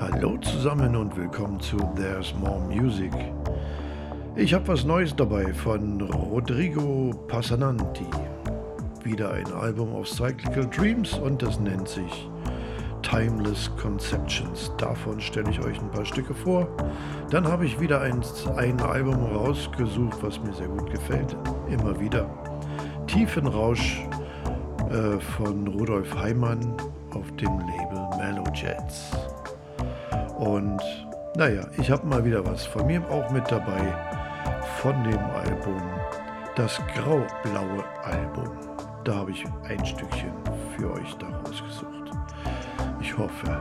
Hallo zusammen und willkommen zu There's More Music. Ich habe was Neues dabei von Rodrigo Passananti. Wieder ein Album auf Cyclical Dreams und das nennt sich Timeless Conceptions. Davon stelle ich euch ein paar Stücke vor. Dann habe ich wieder ein Album rausgesucht, was mir sehr gut gefällt. Immer wieder. Tiefenrausch von Rudolf Heimann auf dem Label Mellow Jets. Und naja, ich habe mal wieder was von mir auch mit dabei von dem Album, das grau-blaue Album. Da habe ich ein Stückchen für euch da rausgesucht. Ich hoffe,